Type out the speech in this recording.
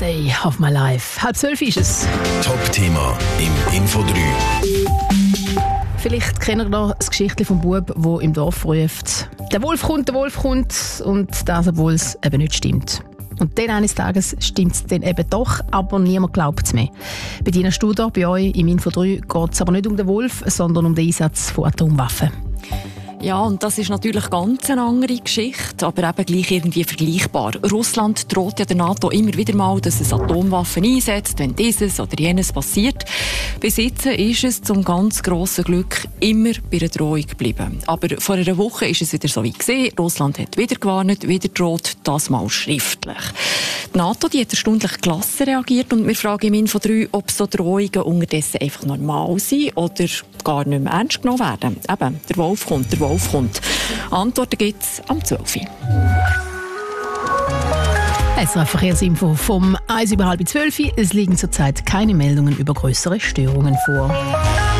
Day of my life. 11:30 ist es. Top-Thema im Info 3. Vielleicht kennt ihr noch das Geschichtchen vom Bub, der im Dorf ruft: Der Wolf kommt, und das, obwohl es eben nicht stimmt. Und dann eines Tages stimmt es dann eben doch, aber niemand glaubt es mehr. Bei Dina Studer, bei euch im Info 3, geht es aber nicht um den Wolf, sondern um den Einsatz von Atomwaffen. Ja, und das ist natürlich ganz eine andere Geschichte, aber eben gleich irgendwie vergleichbar. Russland droht ja der NATO immer wieder mal, dass es Atomwaffen einsetzt, wenn dieses oder jenes passiert. Bis jetzt ist es zum ganz grossen Glück immer bei einer Drohung geblieben. Aber vor einer Woche ist es wieder so wie gesehen. Russland hat wieder gewarnt, wieder droht, das mal schriftlich. Die NATO die hat erstaunlich gelassen reagiert und wir fragen im Info 3, ob so Drohungen unterdessen einfach normal sind oder gar nicht mehr ernst genommen werden. Eben, der Wolf kommt. Antworten gibt es am 12 Uhr. SRF Verkehrsinfo vom 1:30. Es liegen zurzeit keine Meldungen über größere Störungen vor.